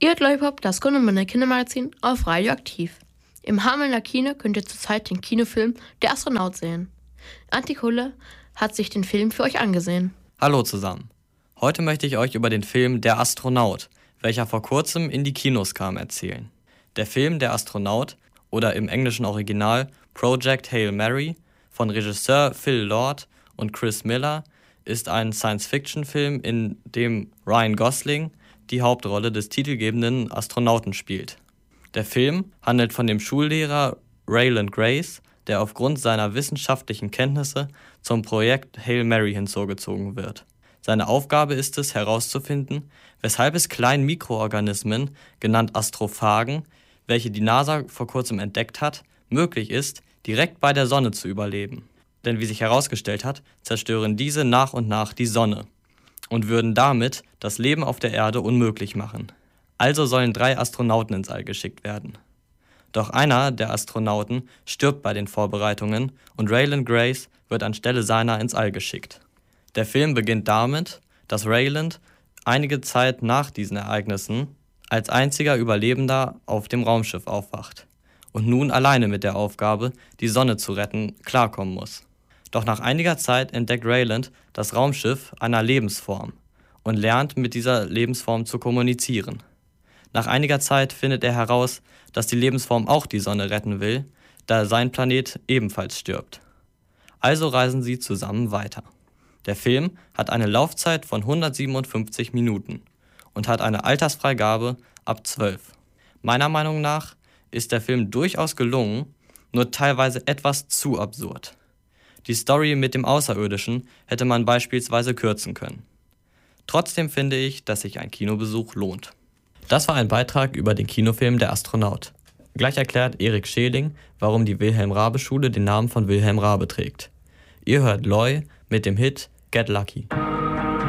Ihr hört Lollipop, das Kundenbinde Kindermagazin auf Radioaktiv. Im Hamelner Kino könnt ihr zurzeit den Kinofilm Der Astronaut sehen. Antikulle hat sich den Film für euch angesehen. Hallo zusammen. Heute möchte ich euch über den Film Der Astronaut, welcher vor kurzem in die Kinos kam, erzählen. Der Film Der Astronaut oder im englischen Original Project Hail Mary von Regisseur Phil Lord und Chris Miller ist ein Science-Fiction-Film, in dem Ryan Gosling die Hauptrolle des titelgebenden Astronauten spielt. Der Film handelt von dem Schullehrer Rayland Grace, der aufgrund seiner wissenschaftlichen Kenntnisse zum Projekt Hail Mary hinzugezogen wird. Seine Aufgabe ist es, herauszufinden, weshalb es kleinen Mikroorganismen, genannt Astrophagen, welche die NASA vor kurzem entdeckt hat, möglich ist, direkt bei der Sonne zu überleben. Denn wie sich herausgestellt hat, zerstören diese nach und nach die Sonne und würden damit das Leben auf der Erde unmöglich machen. Also sollen 3 Astronauten ins All geschickt werden. Doch einer der Astronauten stirbt bei den Vorbereitungen und Rayland Grace wird anstelle seiner ins All geschickt. Der Film beginnt damit, dass Rayland einige Zeit nach diesen Ereignissen als einziger Überlebender auf dem Raumschiff aufwacht und nun alleine mit der Aufgabe, die Sonne zu retten, klarkommen muss. Doch nach einiger Zeit entdeckt Rayland das Raumschiff einer Lebensform und lernt mit dieser Lebensform zu kommunizieren. Nach einiger Zeit findet er heraus, dass die Lebensform auch die Sonne retten will, da sein Planet ebenfalls stirbt. Also reisen sie zusammen weiter. Der Film hat eine Laufzeit von 157 Minuten und hat eine Altersfreigabe ab 12. Meiner Meinung nach ist der Film durchaus gelungen, nur teilweise etwas zu absurd. Die Story mit dem Außerirdischen hätte man beispielsweise kürzen können. Trotzdem finde ich, dass sich ein Kinobesuch lohnt. Das war ein Beitrag über den Kinofilm Der Astronaut. Gleich erklärt Erik Scheling, warum die Wilhelm-Raabe-Schule den Namen von Wilhelm Raabe trägt. Ihr hört Loy mit dem Hit Get Lucky.